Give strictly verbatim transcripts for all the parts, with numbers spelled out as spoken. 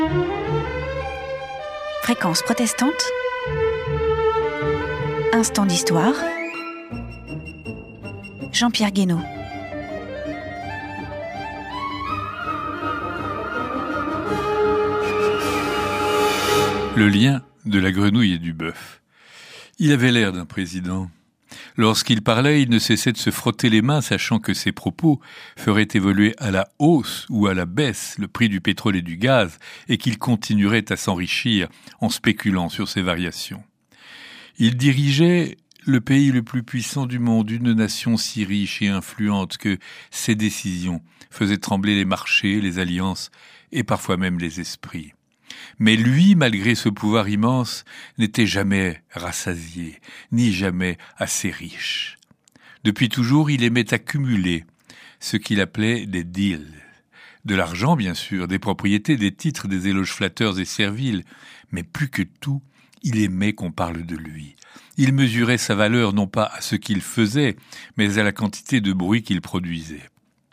Fréquence protestante, instant d'histoire, Jean-Pierre Guénaud. Le lien de la grenouille et du bœuf. Il avait l'air d'un président. Lorsqu'il parlait, il ne cessait de se frotter les mains, sachant que ses propos feraient évoluer à la hausse ou à la baisse le prix du pétrole et du gaz, et qu'il continuerait à s'enrichir en spéculant sur ces variations. Il dirigeait le pays le plus puissant du monde, une nation si riche et influente que ses décisions faisaient trembler les marchés, les alliances et parfois même les esprits. Mais lui, malgré ce pouvoir immense, n'était jamais rassasié, ni jamais assez riche. Depuis toujours, il aimait accumuler ce qu'il appelait des deals. De l'argent, bien sûr, des propriétés, des titres, des éloges flatteurs et serviles, mais plus que tout, il aimait qu'on parle de lui. Il mesurait sa valeur non pas à ce qu'il faisait, mais à la quantité de bruit qu'il produisait.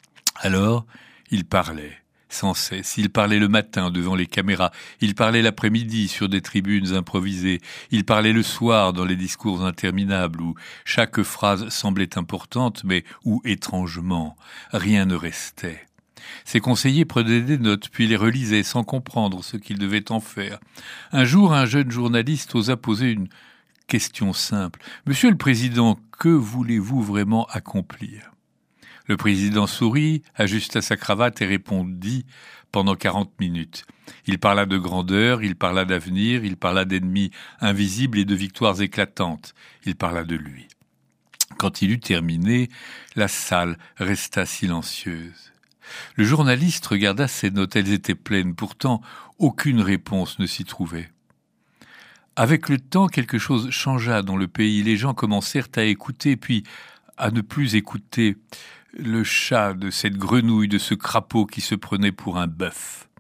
Alors, il parlait. Sans cesse, il parlait le matin devant les caméras, il parlait l'après-midi sur des tribunes improvisées, il parlait le soir dans les discours interminables où chaque phrase semblait importante mais où, étrangement, rien ne restait. Ses conseillers prenaient des notes puis les relisaient sans comprendre ce qu'ils devaient en faire. Un jour, un jeune journaliste osa poser une question simple. « Monsieur le Président, que voulez-vous vraiment accomplir ?» Le président sourit, ajusta sa cravate et répondit pendant quarante minutes. Il parla de grandeur, il parla d'avenir, il parla d'ennemis invisibles et de victoires éclatantes. Il parla de lui. Quand il eut terminé, la salle resta silencieuse. Le journaliste regarda ses notes, elles étaient pleines, pourtant aucune réponse ne s'y trouvait. Avec le temps, quelque chose changea dans le pays. Les gens commencèrent à écouter, puis à ne plus écouter. Le chat de cette grenouille, de ce crapaud qui se prenait pour un bœuf.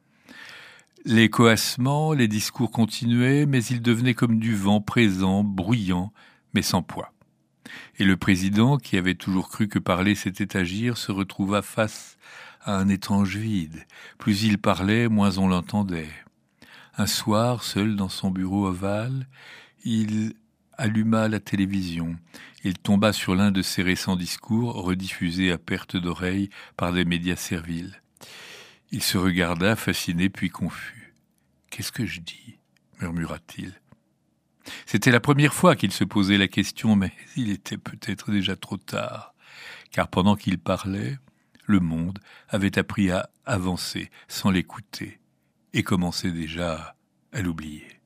Les coassements, les discours continuaient, mais ils devenaient comme du vent présent, bruyant, mais sans poids. Et le président, qui avait toujours cru que parler c'était agir, se retrouva face à un étrange vide. Plus il parlait, moins on l'entendait. Un soir, seul dans son bureau ovale, il alluma la télévision. Il tomba sur l'un de ses récents discours, rediffusés à perte d'oreille par des médias serviles. Il se regarda, fasciné puis confus. « Qu'est-ce que je dis ?» murmura-t-il. C'était la première fois qu'il se posait la question, mais il était peut-être déjà trop tard, car pendant qu'il parlait, le monde avait appris à avancer sans l'écouter et commençait déjà à l'oublier.